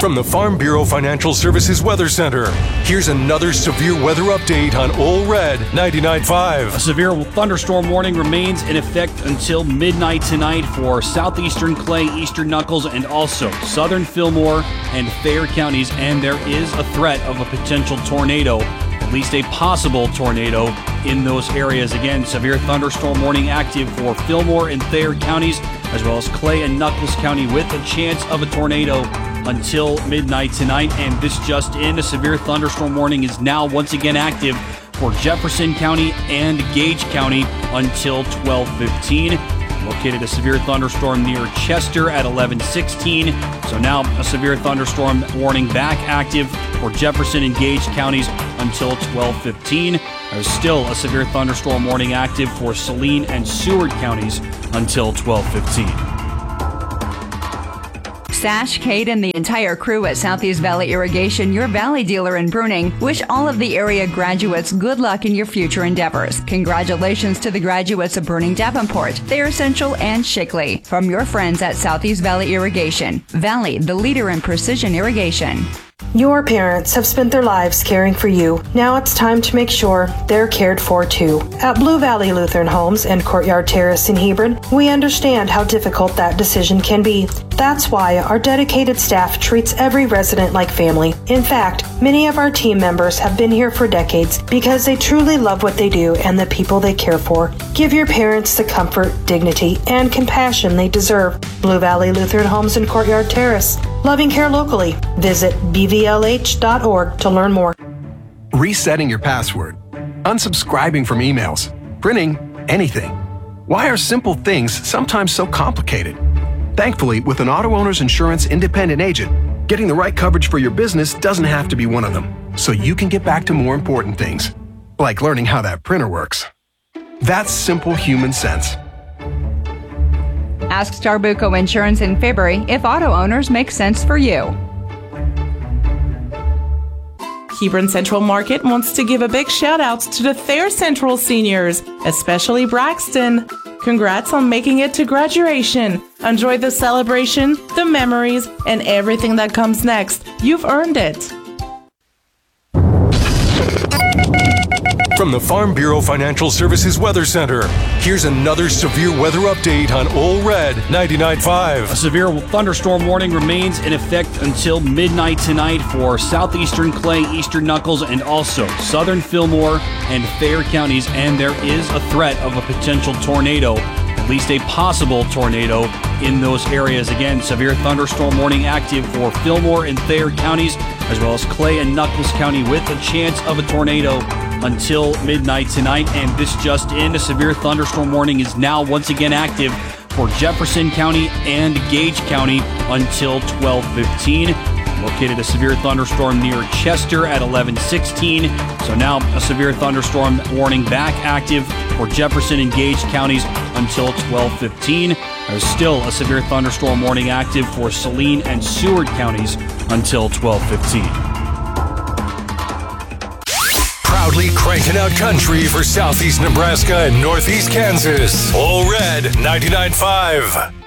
From the Farm Bureau Financial Services Weather Center, here's another severe weather update on Ole Red 99.5. A severe thunderstorm warning remains in effect until midnight tonight for southeastern Clay, eastern Knuckles, and also southern Fillmore and Thayer counties, and there is a threat of a potential tornado, at least a possible tornado in those areas. Again, severe thunderstorm warning active for Fillmore and Thayer counties, as well as Clay and Knuckles County, with a chance of a tornado until midnight tonight. And this just in, a severe thunderstorm warning is now once again active for Jefferson County and Gage County until 12:15. Located a severe thunderstorm near Chester at 11:16. So now a severe thunderstorm warning back active for Jefferson and Gage counties until 12:15. There's still a severe thunderstorm warning active for Saline and Seward counties until 12:15. Sash, Kate, and the entire crew at Southeast Valley Irrigation, your Valley dealer in Bruning, wish all of the area graduates good luck in your future endeavors. Congratulations to the graduates of Bruning Davenport, Thayer Central, and Shickley. From your friends at Southeast Valley Irrigation. Valley, the leader in precision irrigation. Your parents have spent their lives caring for you. Now it's time to make sure they're cared for too. At Blue Valley Lutheran Homes and Courtyard Terrace in Hebron, we understand how difficult that decision can be. That's why our dedicated staff treats every resident like family. In fact, many of our team members have been here for decades because they truly love what they do and the people they care for. Give your parents the comfort, dignity, and compassion they deserve. Blue Valley Lutheran Homes and Courtyard Terrace. Loving care locally. Visit bvlh.org to learn more. Resetting your password, unsubscribing from emails, printing anything. Why are simple things sometimes so complicated? Thankfully, with an Auto Owners Insurance independent agent, getting the right coverage for your business doesn't have to be one of them, so you can get back to more important things, like learning how that printer works. That's simple human sense. Ask Starbuco Insurance in February if auto owners make sense for you. Hebron Central Market wants to give a big shout out to the Thayer Central seniors, especially Braxton. Congrats on making it to graduation. Enjoy the celebration, the memories, and everything that comes next. You've earned it. From the Farm Bureau Financial Services Weather Center, here's another severe weather update on Ole Red 99.5. A severe thunderstorm warning remains in effect until midnight tonight for southeastern Clay, eastern Knuckles, and also southern Fillmore and Thayer counties, and there is a threat of a potential tornado, at least a possible tornado in those areas. Again, severe thunderstorm warning active for Fillmore and Thayer counties, as well as Clay and Knuckles County, with a chance of a tornado until midnight tonight. And this just in, a severe thunderstorm warning is now once again active for Jefferson County and Gage County until 12:15. Located a severe thunderstorm near Chester at 11:16. So now a severe thunderstorm warning back active for Jefferson and Gage counties until 12:15. There's still a severe thunderstorm warning active for Saline and Seward counties until 12:15. Proudly cranking out country for southeast Nebraska and northeast Kansas. Ole Red 99.5.